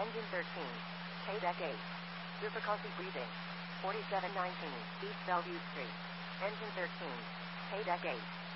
Engine 13. K-Deck 8. Difficulty breathing. 4719 East Bellevue Street. Engine 13. K-Deck 8.